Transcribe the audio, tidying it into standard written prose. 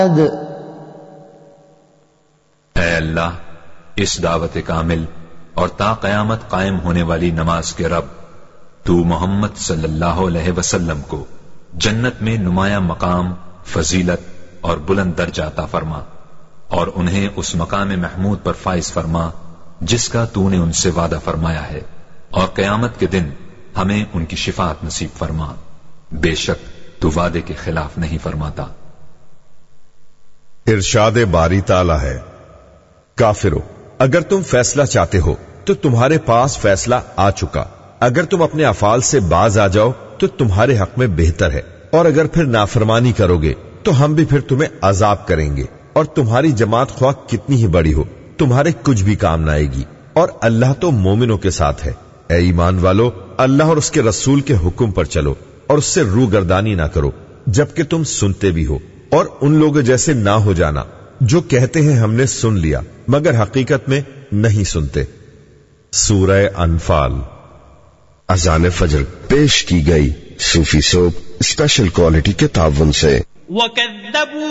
اے اللہ، اس دعوت کامل اور تا قیامت قائم ہونے والی نماز کے رب، تو محمد صلی اللہ علیہ وسلم کو جنت میں نمایاں مقام، فضیلت اور بلند درجہ عطا فرما، اور انہیں اس مقام محمود پر فائز فرما جس کا تو نے ان سے وعدہ فرمایا ہے، اور قیامت کے دن ہمیں ان کی شفاعت نصیب فرما، بے شک تو وعدے کے خلاف نہیں فرماتا۔ ارشاد باری تعالی ہے، کافرو، اگر تم فیصلہ چاہتے ہو تو تمہارے پاس فیصلہ آ چکا، اگر تم اپنے افعال سے باز آ جاؤ تو تمہارے حق میں بہتر ہے، اور اگر پھر نافرمانی کرو گے تو ہم بھی پھر تمہیں عذاب کریں گے، اور تمہاری جماعت خواہ کتنی ہی بڑی ہو تمہارے کچھ بھی کام نہ آئے گی، اور اللہ تو مومنوں کے ساتھ ہے۔ اے ایمان والو، اللہ اور اس کے رسول کے حکم پر چلو اور اس سے روگردانی نہ کرو جبکہ تم سنتے بھی ہو، اور ان لوگوں جیسے نہ ہو جانا جو کہتے ہیں ہم نے سن لیا مگر حقیقت میں نہیں سنتے۔ سورہ انفال۔ اذان فجر پیش کی گئی صوفی سوپ اسپیشل کوالٹی کے تعاون سے۔